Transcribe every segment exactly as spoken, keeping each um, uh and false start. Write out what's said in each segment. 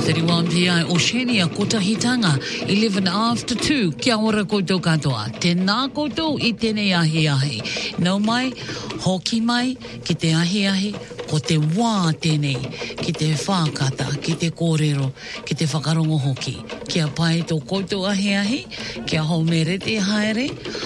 thirty-one p m Oceania, Kotahitanga, eleven after two. Kia ora koutou katoa. Tēnā koutou I tēnei ahi ahi. Nau mai, hoki mai, ki te ahi ahi, ko te wā tēnei, ki te whākata, ki te kōrero, ki te whakarongo hoki. Kia pai tō koutou ahi ahi, kia haumere te haere,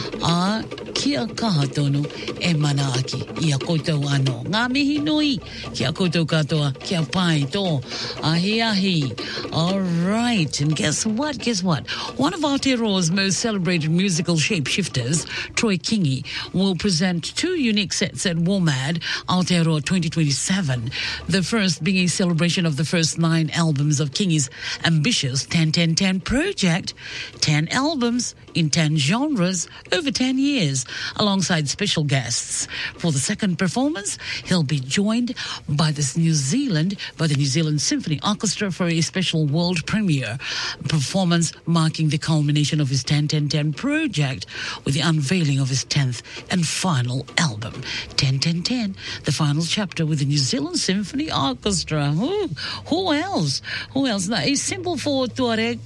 a kia kaha tonu e mana aki I a koutou ano. Ngā mihi nui, kia koutou katoa, kia pai tō ahi ahi. All right, and guess what, guess what? One of Aotearoa's most celebrated musical shapeshifters, Troy Kingi, will present two unique sets at WOMAD Aotearoa twenty twenty-seven. The first being a celebration of the first nine albums of Kingi's ambitious ten ten ten project, ten albums in ten genres over ten years, alongside special guests. For the second performance, he'll be joined by this New Zealand, by the New Zealand Symphony Orchestra for a special world premiere performance marking the culmination of his ten ten ten project with the unveiling of his tenth and final album, ten ten ten, the final chapter with the New Zealand Symphony Orchestra. Who, who else? Who else? Now, a symbol for Tuareg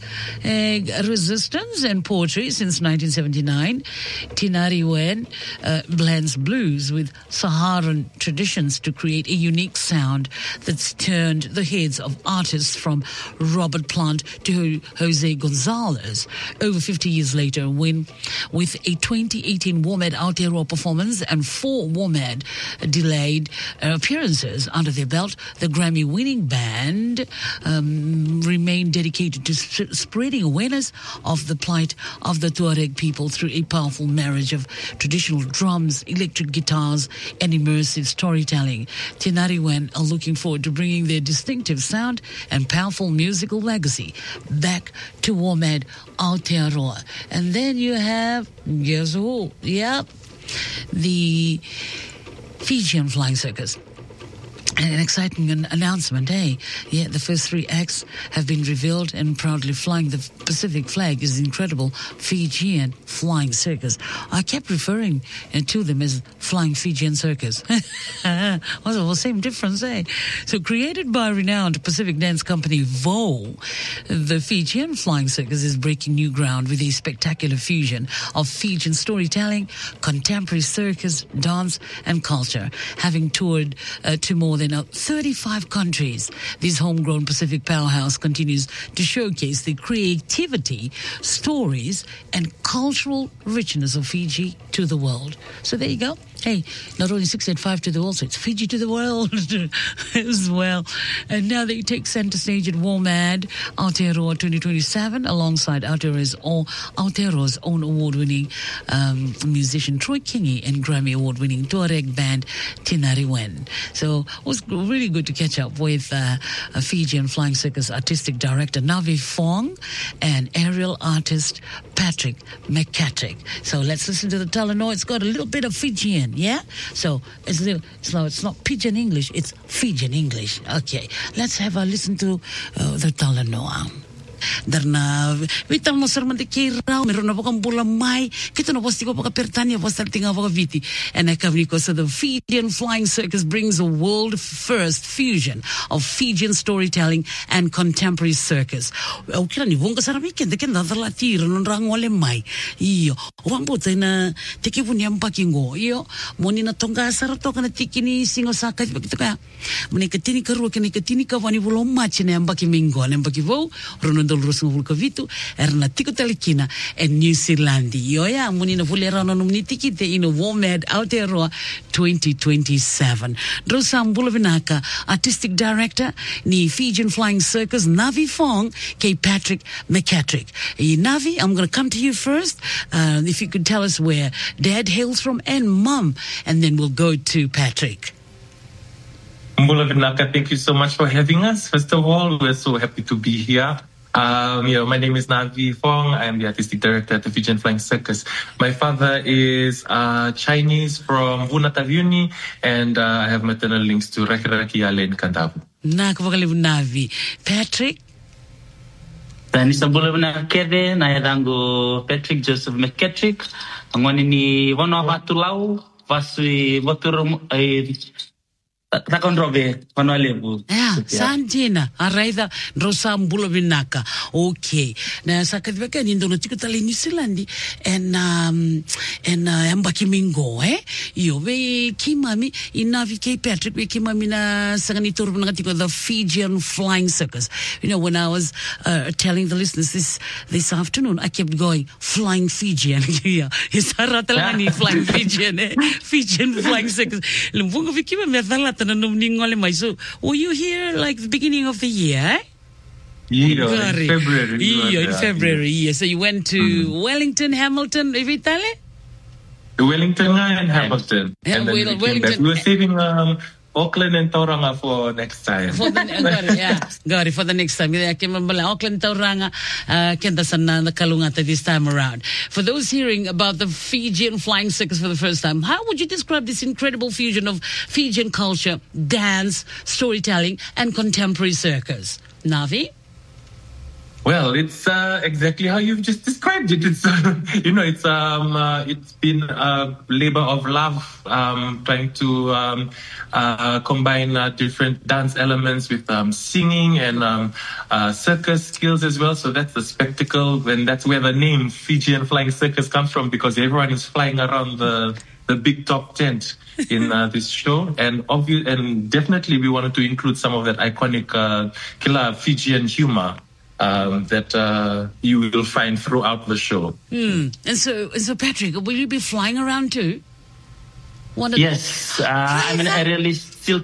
uh, resistance and poetry since nineteen seventy-nine, Tinari Wen uh, blends blues with Saharan traditions to create a unique sound that's turned the heads of artists from Robert Plant to Jose Gonzalez. Over fifty years later, when with a twenty eighteen WOMAD Aotearoa performance and four WOMAD delayed uh, appearances under their belt, the Grammy-winning band um, remained dedicated to sp- spreading awareness of the plight of the Tuareg people through a powerful marriage of traditional drums, electric guitars, and immersive storytelling. Tinari Wen are looking forward to bringing their distinctive sound and powerful musical legacy back to WOMAD Aotearoa. And then you have, guess who? Yep, the Fijian Flying Circus. An exciting an announcement, eh? Yeah, the first three acts have been revealed, and proudly flying the Pacific flag is the incredible Fijian Flying Circus. I kept referring uh, to them as Flying Fijian Circus. Well, the same difference, eh? So, created by renowned Pacific dance company V O, the Fijian Flying Circus is breaking new ground with a spectacular fusion of Fijian storytelling, contemporary circus, dance, and culture, having toured uh, to more than thirty-five countries. This homegrown Pacific powerhouse continues to showcase the creativity, stories, and cultural richness of Fiji to the world. So there you go. Hey, not only six eighty-five to the world, so it's Fiji to the world as well. And now they take center stage at WOMAD Aotearoa twenty twenty-seven alongside Aotearoa's own, Aotearoa's own award-winning um, musician Troy Kingi and Grammy award-winning Tuareg band Tinari Wen. So it was really good to catch up with uh, a Fijian Flying Circus artistic director Navi Fong and aerial artist Patrick McCatrick. So let's listen to the Talanoa. It's got a little bit of Fijian, yeah? So it's, little, so it's not Pidgin English, it's Fijian English. Okay, let's have a listen to uh, the Talanoa. Darna vital no sermon de kira meron na bakang bula mai kita no posti ko baka pertania postal tinga baka viti and akaviko. So the Fijian Flying Circus brings a world first fusion of Fijian storytelling and contemporary circus. O kila ni vonga sarami ken de ken da la tira non rangole mai io wambo tena teki punya mpakingo io moni na tonga sarato kana tikini singo saka begitu ka moni ketini karu keni ketini ka wani bulo machi ne ambaki mingo ne ambaki vo rono Dolores Vulcavitu, erna tiko talikina and New Zealand. Yoya munina fulerano numnitikite ino WOMAD Aotearoa twenty twenty-seven. Drosam Bulavinaka, artistic director ni Fijian Flying Circus Navi Fong, K. Patrick McCatrick. Navi, I'm going to come to you first. Uh, if you could tell us where Dad hails from and Mum, and then we'll go to Patrick. Mbula Vinaka, thank you so much for having us. First of all, we're so happy to be here. Um, you know, my name is Navi Fong. I am the artistic director at the Fijian Flying Circus. My father is uh, Chinese from Vunatavuni, and uh, I have maternal links to Rakiraki Ale and Kandavu. Navi. Patrick? Tani sabula na kede na yadango Patrick Joseph McCatrick. Angwani ni wano watulau vasui votur eh takon robe wano alebu. Santina, Araida, Rosam Bulavinaka. Okay. Now, Sakadvaka, in Donoticali, New Zealand, and, um, and, uh, Ambakimingo, eh? You, we, Kimami, in Navi Patrick, we Kimamina, Sanganitur, the Fijian Flying Circus. You know, when I was, uh, telling the listeners this, this afternoon, I kept going, flying Fijian. Yeah. It's Haratalani, flying Fijian, eh? Fijian Flying Circus. So, were you here like the beginning of the year? Eh? Yeah, in February. Yeah, in February. Yeah. So you went to mm-hmm. Wellington, Hamilton, Vitale? Wellington and Hamilton. Yeah, and then well, we, Wellington. we were saving um, Auckland and Tauranga for next time. For the, got it, yeah, got it, for the next time. I can remember Auckland, Tauranga, kenda sana na Kalungata this time around. For those hearing about the Fijian Flying Circus for the first time, how would you describe this incredible fusion of Fijian culture, dance, storytelling, and contemporary circus? Navi? Well, it's uh, exactly how you've just described it. It's uh, you know, it's um, uh, it's been a labor of love, um, trying to um, uh, combine uh, different dance elements with um, singing and um, uh, circus skills as well. So that's the spectacle, and that's where the name Fijian Flying Circus comes from, because everyone is flying around the the big top tent in uh, this show, and obvious, and definitely we wanted to include some of that iconic uh, killer Fijian humor. Um, that uh, you will find throughout the show. Mm. And so, so Patrick, will you be flying around too? One yes, uh, I'm an aerialist silk.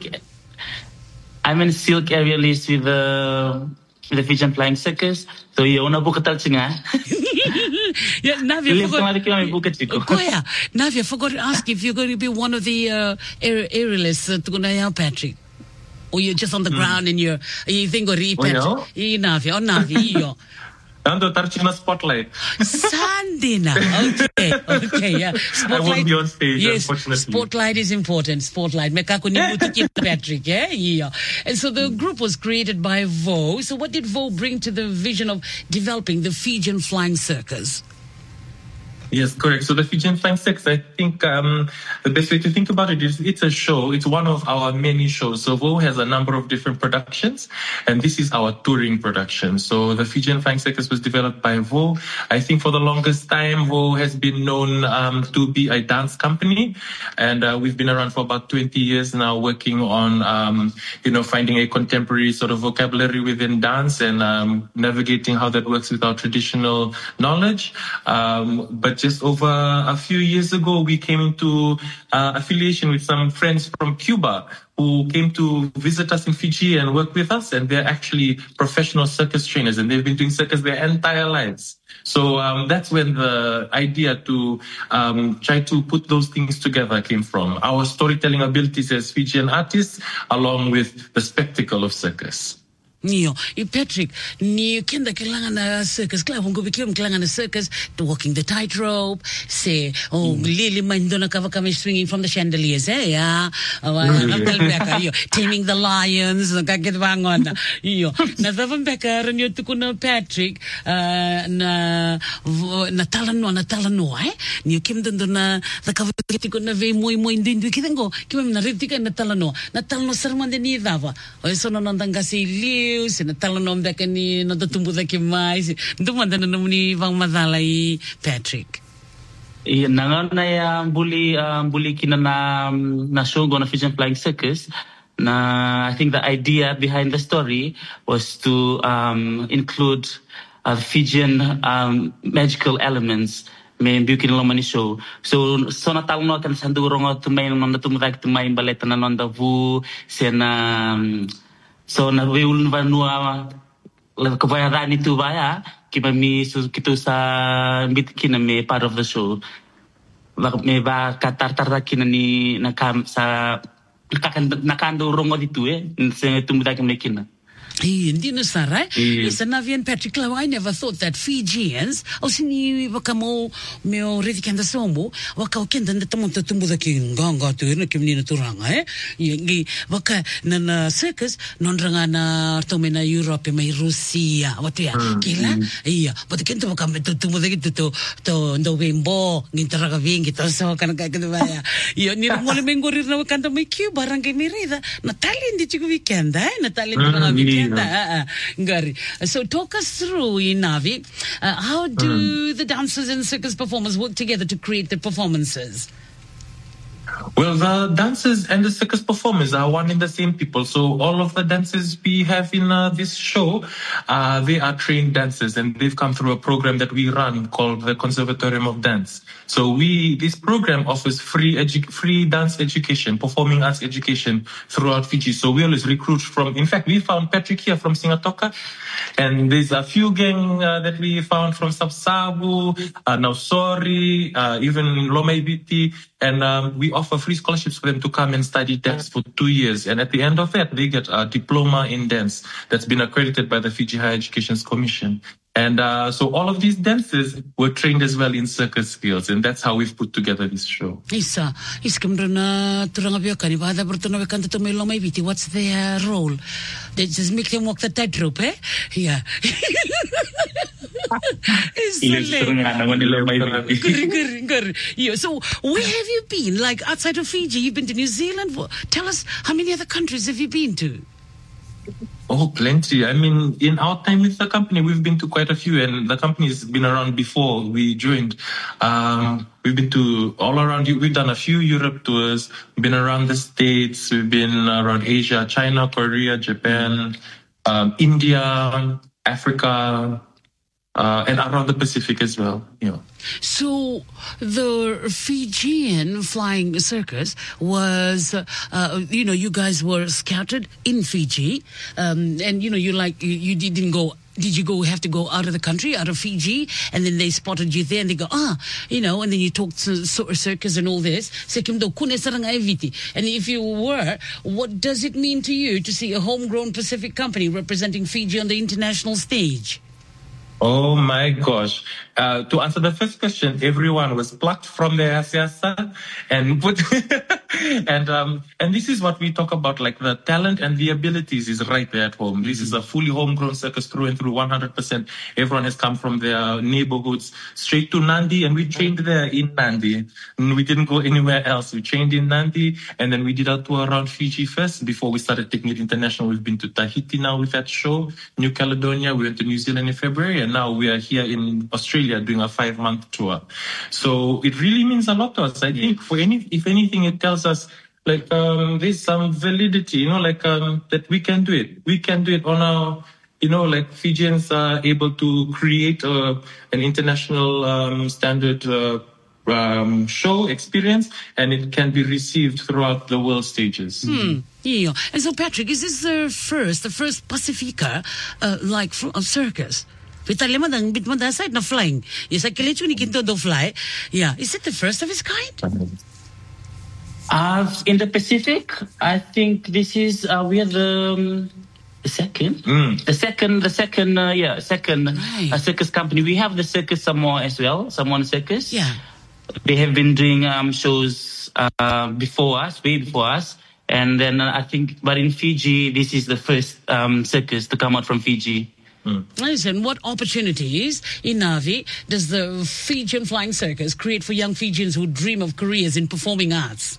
I'm in silk aerialist with the with the Fijian Flying Circus. So you wanna book a talchinga? Yeah, Navia forgot. Oh, yeah. Navia forgot to ask if you're going to be one of the uh, aer- aerialists uh, to go Patrick. Or you're just on the mm. ground and you're, you think or repeat. Oh, Navi, oh, Navi, yo. Ando tarchina spotlight. Sandina. Okay, okay, yeah. Spotlight. I won't be on stage, yes, unfortunately. Spotlight is important. Spotlight. Mekako ni mutuki Patrick, yeah? Yeah. And so the group was created by Vo. So what did Vo bring to the vision of developing the Fijian Flying Circus? Yes, correct. So the Fijian Flying Circus, I think um, the best way to think about it is it's a show. It's one of our many shows. So Vo has a number of different productions, and this is our touring production. So the Fijian Flying Circus was developed by Vo. I think for the longest time, Vo has been known um, to be a dance company, and uh, we've been around for about twenty years now, working on, um, you know, finding a contemporary sort of vocabulary within dance and um, navigating how that works with our traditional knowledge. Um, but just over a few years ago, we came into uh, affiliation with some friends from Cuba who came to visit us in Fiji and work with us. And they're actually professional circus trainers, and they've been doing circus their entire lives. So um, that's when the idea to um, try to put those things together came from. Our storytelling abilities as Fijian artists, along with the spectacle of circus. Nio, i Patrick, ni kenda kailangan na circus. Kaya kung gubikiram kailangan na circus, to walking the tightrope, say, oh, mm. liliman doon na kava kami swinging from the chandeliers, eh, yeah. Oh, taming the lions, nakakitwangon na. Iyo, natawang beka, ranyo tuko na Patrick, uh, na, natalano, natalano, eh. Niyo kim doon doon na, nakaviti ko na vei moy moy dindu, kitango, kimam nariti ka natalano, natalano sarman din ni dava. O, so nonandang kasi liyo, sinatalanom daka ni natatumbo daki mais dumanda na naman ni Vang Madalay Patrick. Iya nangan na ya bully bully kina na na show go na Fijian Flying Circus. Na I think the idea behind the story was to um, include uh, Fijian um, magical elements. May bukin lang man show. So so natalno kan sandurong at may nang natumudag tumay baleta na nonda vu sena. So na weul vanua la kabayaran itu baya kiba mi so kito sa bit kina me part of the show ba me ba katartar kina ni nakam sa nakan nakando rongo ditu eh se tumuda kina kina. Hindi na sarai. Mm. Isa Navi and Patrick Lau, I never thought that Fijians, o sini waka mo meo redi kanda somo, waka o kenda na tamonta tumbo da ki nganga tu na kimni na turanga eh. Yengi waka na na circus non ranga na tome na Europe mai Rusia. Watu ya kila iya. But kento waka me tumbo da ki to to ndo wembo ngintaraga vingi to so kana ka kana ya. Iyo ni ngole mengori na kanta mai Cuba ranga mirida. Natalia ndi chiku weekend eh. Natalia ranga weekend. Uh, Ngari. So talk us through, Navi, uh, how do mm. the dancers and circus performers work together to create the performances? Well, the dancers and the circus performers are one and the same people. So all of the dancers we have in uh, this show, uh, they are trained dancers, and they've come through a program that we run called the Conservatorium of Dance. So we, this program offers free edu- free dance education, performing arts education throughout Fiji. So we always recruit from, in fact, we found Patrick here from Singatoka, and there's a few gang uh, that we found from Sabsabu, uh, Nausori, uh, even Lomaibiti, and um, we offer free scholarships for them to come and study dance for two years. And at the end of that, they get a diploma in dance that's been accredited by the Fiji Higher Education Commission. And uh, so all of these dancers were trained as well in circus skills, and that's how we've put together this show. Isa, iskamrana turangabioka ni vada bertunabekanta to Lomaibiti. What's their role? They just make them walk the tightrope, eh? Yeah. So where have you been? Like outside of Fiji, you've been to New Zealand. Tell us, how many other countries have you been to? Oh, plenty. I mean, in our time with the company, we've been to quite a few, and the company's been around before we joined. Um, we've been to all around. We've done a few Europe tours, been around the States, we've been around Asia, China, Korea, Japan, um, India, Africa, uh, and around the Pacific as well. Yeah. So the Fijian flying circus was, uh, you know, you guys were scouted in Fiji, um, and you know, you like you, you didn't go. Did you go have to go out of the country, out of Fiji, and then they spotted you there, and they go, ah, you know, and then you talked to circus and all this. And if you were, what does it mean to you to see a homegrown Pacific company representing Fiji on the international stage? Oh my gosh. Uh, to answer the first question, everyone was plucked from their siasa and put, and, um, and this is what we talk about, like the talent and the abilities is right there at home. This is a fully homegrown circus through and through, one hundred percent. Everyone has come from their neighborhoods straight to Nandi, and we trained there in Nandi. And we didn't go anywhere else. We trained in Nandi, and then we did our tour around Fiji first before we started taking it international. We've been to Tahiti now with that show, New Caledonia, we went to New Zealand in February, and now we are here in Australia doing a five-month tour. So it really means a lot to us. I think for any, if anything, it tells us like um, there's some validity, you know, like um, that we can do it. We can do it on our, you know, like Fijians are able to create uh, an international um, standard uh, um, show experience, and it can be received throughout the world stages. Hmm. Yeah. And so, Patrick, is this the first, the first Pacifica uh, like uh, circus? Kita lima dang bit mo dasay na flying. Yes, I can let you kinto do fly. Yeah, is it the first of its kind? Uh, in the Pacific, I think this is uh, we are the, um, the second, mm. the second, the second, uh, yeah, second right. uh, circus company. We have the Circus Samoa as well, Samoan Circus. Yeah, they have been doing um, shows uh, before us, way before us, and then uh, I think, but in Fiji, this is the first um, circus to come out from Fiji. Mm. Listen, what opportunities in Navi does the Fijian Flying Circus create for young Fijians who dream of careers in performing arts?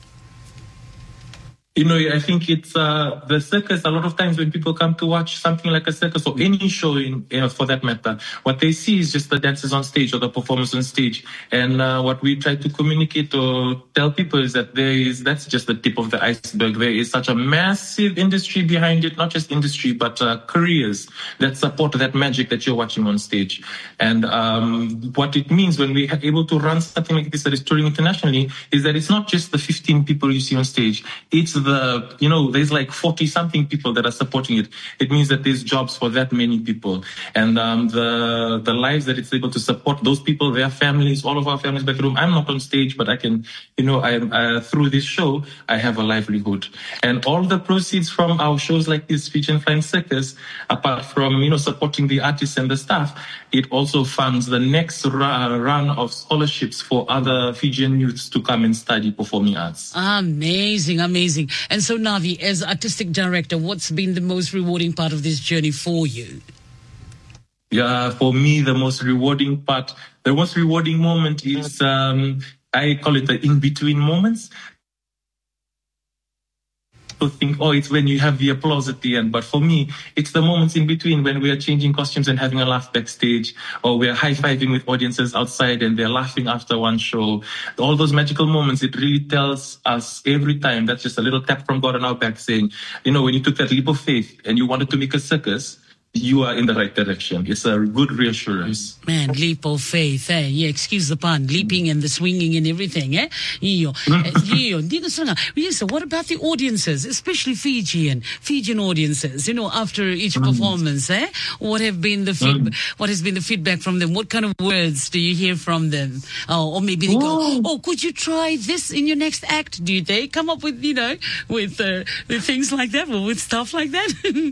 You know, I think it's uh, the circus. A lot of times when people come to watch something like a circus or any show, in, you know, for that matter, what they see is just the dancers on stage or the performers on stage. And uh, what we try to communicate or tell people is that there is that's just the tip of the iceberg. There is such a massive industry behind it, not just industry, but uh, careers that support that magic that you're watching on stage. And um, what it means when we are able to run something like this that is touring internationally is that it's not just the fifteen people you see on stage. It's the, you know, there's like forty something people that are supporting it. It means that there's jobs for that many people. And um, the the lives that it's able to support those people, their families, all of our families back home. I'm not on stage, but I can, you know, I uh, through this show, I have a livelihood. And all the proceeds from our shows like this, Fijian Flying Circus, apart from, you know, supporting the artists and the staff, it also funds the next ra- run of scholarships for other Fijian youths to come and study performing arts. Amazing, amazing. And so, Navi, as artistic director, what's been the most rewarding part of this journey for you? Yeah, for me, the most rewarding part, the most rewarding moment is, um, I call it the in-between moments. People think, oh, it's when you have the applause at the end. But for me, it's the moments in between when we are changing costumes and having a laugh backstage, or we're high-fiving with audiences outside and they're laughing after one show. All those magical moments, it really tells us every time, that's just a little tap from God on our back saying, you know, when you took that leap of faith and you wanted to make a circus, you are in the right direction. It's a good reassurance. Man, leap of faith, eh? Yeah, excuse the pun. Leaping and the swinging and everything, eh? Iyo. Iyo. Dito sa nga. Yes, so what about the audiences, especially Fijian, Fijian audiences, you know, after each performance, eh? What have been the feed- what has been the feedback from them? What kind of words do you hear from them? Oh, or maybe they go, oh, could you try this in your next act? Do they come up with, you know, with, uh, with things like that, or with stuff like that?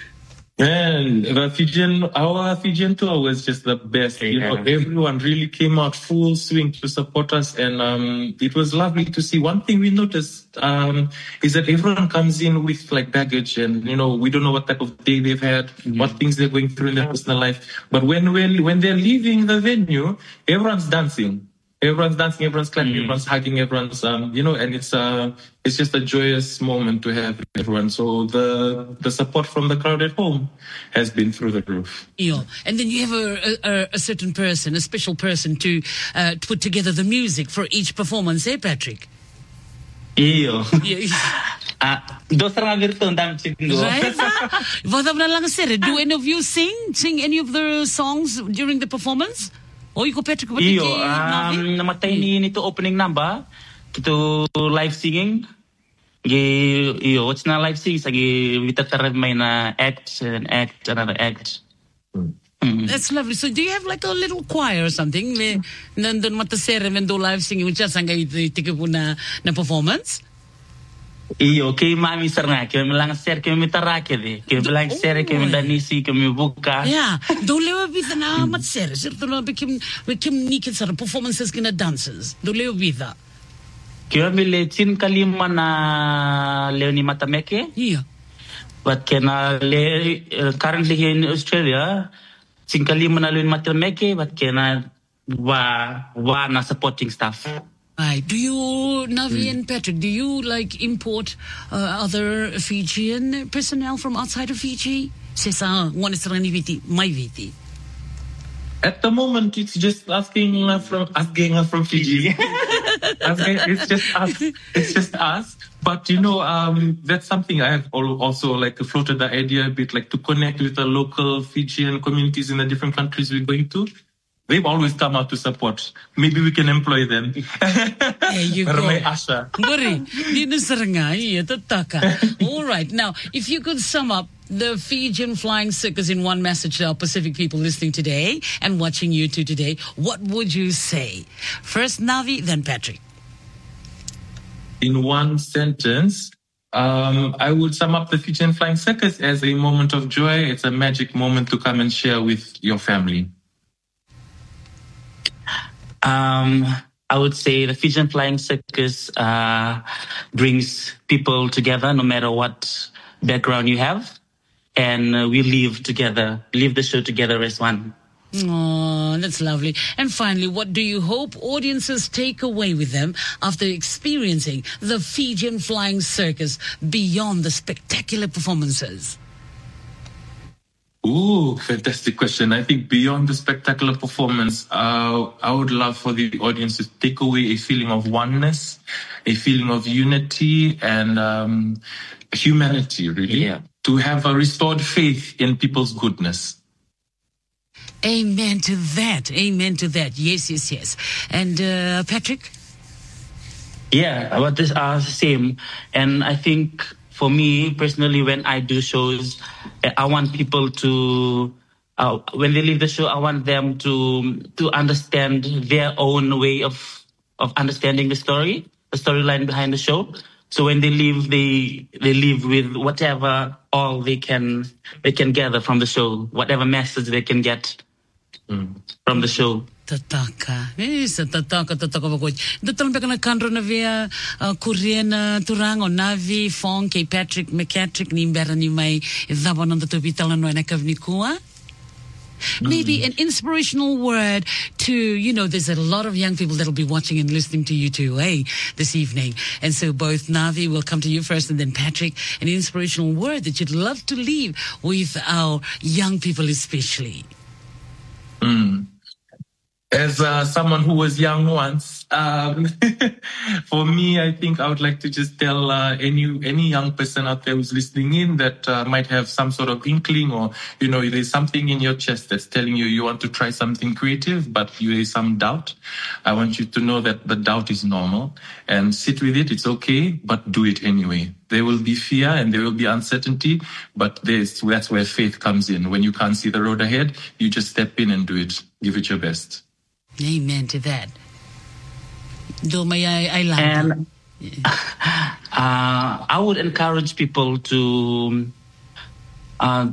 And the Fijian, our Fijian tour was just the best. You know, everyone really came out full swing to support us, and um, it was lovely to see. One thing we noticed um, is that everyone comes in with like baggage, and you know, we don't know what type of day they've had, mm-hmm. what things they're going through in their personal life. But when when when they're leaving the venue, everyone's dancing. Everyone's dancing, everyone's clapping, mm. everyone's hugging, everyone's, um, you know, and it's uh, it's just a joyous moment to have everyone. So the the support from the crowd at home has been through the roof. Yeah, and then you have a, a, a certain person, a special person to, uh, to put together the music for each performance, eh, Patrick? Iyo. Yeah. Ah, dos ra virtual dam chindo. Right? Wat na lang sir, do any of you sing? Sing any of the songs during the performance? Oh, you go Patrick, what Iyo, um, namatay ni nito opening number, kito live singing. Gi, iyo, what's na live singing? Sagi, witatarad may na act, and act, another act. Mm. That's lovely. So do you have like a little choir or something? Nandun matasere mendo live singing, which is ang itikipo na, na performance? Iyo, kay mami sir nga, kaya lang sir, kaya may tarake di. Kaya lang sir, kaya may danisi, kaya may buka. Yeah, dolewa vida na amat sir. Sir, to na bikim, bikim nikin sir, performances kina dancers. Dolewa vida. Kaya may lechin kalima na Leonie Matameke. Yeah. But kaya le, uh, currently here in Australia, sin kalima na Leonie Matameke, but kaya na wa, wa na supporting staff. Right. Do you, Navi and Patrick, do you like import uh, other Fijian personnel from outside of Fiji? Sesa, one is viti, my viti. At the moment, it's just asking uh, from asking uh, from Fiji. asking, it's just us. It's just us. But you know, um, that's something I have also like floated the idea a bit, like to connect with the local Fijian communities in the different countries we're going to. They've always come out to support. Maybe we can employ them. There you go. Asha. All right. Now, if you could sum up the Fijian Flying Circus in one message to our Pacific people listening today and watching you two today, what would you say? First Navi, then Patrick. In one sentence, um, I would sum up the Fijian Flying Circus as a moment of joy. It's a magic moment to come and share with your family. Um, I would say the Fijian Flying Circus uh, brings people together no matter what background you have. And uh, we live together, live the show together as one. Oh, that's lovely. And finally, what do you hope audiences take away with them after experiencing the Fijian Flying Circus beyond the spectacular performances? Ooh, fantastic question. I think beyond the spectacular performance, uh, I would love for the audience to take away a feeling of oneness, a feeling of unity and um, humanity, really. Yeah. To have a restored faith in people's goodness. Amen to that. Amen to that. Yes, yes, yes. And uh, Patrick? Yeah, about this are the same. And I think for me personally, when I do shows, I want people to, uh, when they leave the show, I want them to to understand their own way of of understanding the story, the storyline behind the show. So when they leave, they they leave with whatever all they can they can gather from the show, whatever message they can get mm. from the show. Tataka. Yes, tataka, tataka bagoy. Datal ba kana kanro na via Korean turang o Navi, Fong, kay Patrick McCatrick, ni mbera ni may zabon ang tatubitala no na kavnikua. Maybe an inspirational word to, you know, there's a lot of young people that'll be watching and listening to you too, eh, this evening. And so both Navi will come to you first and then Patrick, an inspirational word that you'd love to leave with our young people especially. Mm. As uh, someone who was young once, um, for me, I think I would like to just tell uh, any any young person out there who's listening in that uh, might have some sort of inkling, or, you know, there's something in your chest that's telling you you want to try something creative, but you have some doubt. I want you to know that the doubt is normal and sit with it. It's okay, but do it anyway. There will be fear and there will be uncertainty, but there's, that's where faith comes in. When you can't see the road ahead, you just step in and do it. Give it your best. Amen to that. Do may I, I like and uh, I would encourage people to uh,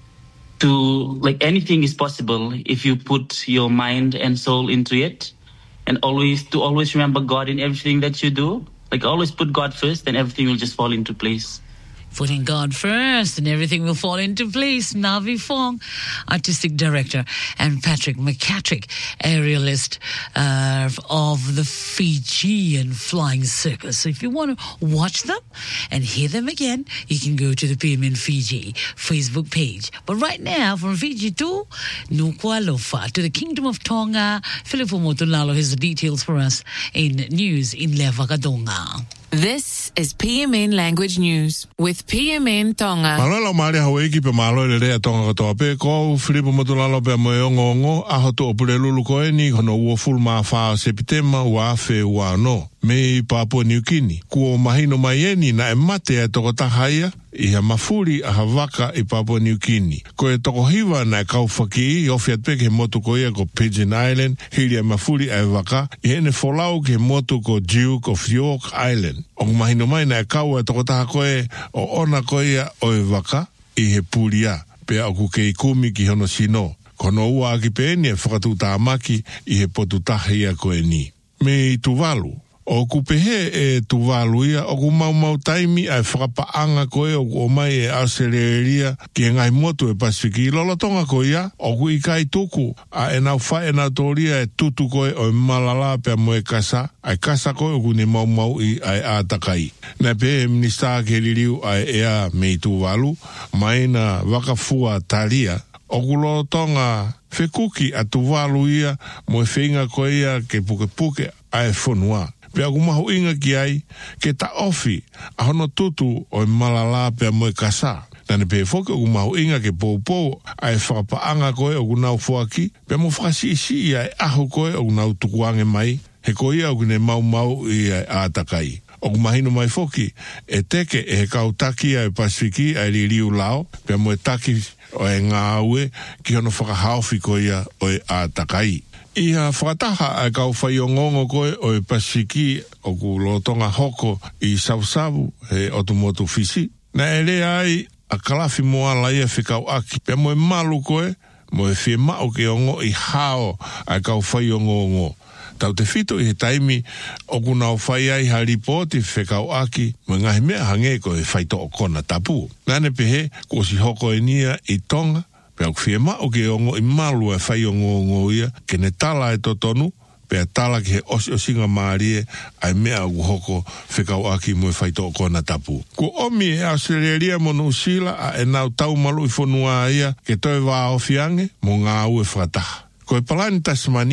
to like anything is possible if you put your mind and soul into it, and always to always remember God in everything that you do. Like always put God first, then everything will just fall into place. Putting God first and everything will fall into place. Navi Fong, Artistic Director, and Patrick McCatrick, aerialist uh, of the Fijian Flying Circus. So if you want to watch them and hear them again, you can go to the P M N Fiji Facebook page. But right now, from Fiji to Nuku'alofa, to the Kingdom of Tonga, Filipo Motulalo has the details for us in News in Levagadonga. This is P M N Language News with P M N Tonga. Malolo mari hawe ki pe malo le le Tonga to pe ko Filipo Motulalo pe mo ngongo a hoto opule lulu ko ni kono wo full ma fa septema wa fe wa no me Papua New Guinea ku mahino maieni na e mate e toko tahaya i ha mafuri a havaka i Papua New Guinea ko e toko hiwa na kau faki o fiat pe ke motu ko ia ko Pigeon Island hili a mafuri a vaka i hene folau ke motu ko Duke of York Island o mahino mai na kau e toko taha koe o ona ko ia o e vaka i he puria pe a ku ke ikumi ki hono sino kono ua ki pe ni e whakatu tāmaki i he potu tahia koe ni me i Tuvalu o kupehe e Tuvalu ia o ku mau mau taimi ai whakapaanga koe o ku o mai e Australia ki ngai motu e Pasifiki lolotonga koe ia o ku ikai tuku a e nau whae nau tōria e tutu koe o e malala pia mo e kasa ai kasa koe o ku ne mau mau i ai ātakai na pe e minista ke liriu ai ea me i Tuvalu mai na wakafua talia o ku lolotonga whekuki a Tuvalu ia mo e whinga koe ia ke puke puke ai whonua pea kumahu inga ki ai, ke ta ofi, a hono tutu o e malala pea mo e kasa. Nane pe foke o kumahu inga ke pou pou, a e whakapaanga koe o kunau fuaki, pea mo whakasi isi i ai aho koe o kunau tukuange mai, he koe ia o kune mau mau i ai ātakai. O kumahino mai foki, e teke e he kautaki a e Pasifiki a e ririu lao, pea mo e taki o e ngā aue, ki hono whakahaufi koe ia o e ātakai. Ia whakataha a kau whai o ngongo koe o e Pasifiki o ku lotonga hoko i Sausavu he otumotu fisi. Na e rea ai a kalafi moa laia whikau aki. Pea mo e malu koe, mo e whie mao ke ongo i hao a kau whai o ngongo. Tau te whito i he taimi o ku nau whai ai haripoti whikau aki mo ngahi mea hange koe whaito o kona tapu. Nane pehe ko si hoko e nia i Tonga. Pea kwhia mao ke ongo i malu e whai o ngongo ia, ke ne tala e totonu, pea tala ke he osi o singa maarie, ai mea u hoko whekau aki mo e whaito o kona tapu. Ko omi e Australia mo Nusila a e nau tau malu i whonua ia, ke toi wā o fiange, mo ngā ue whakataha. Ko e palani Tasmania,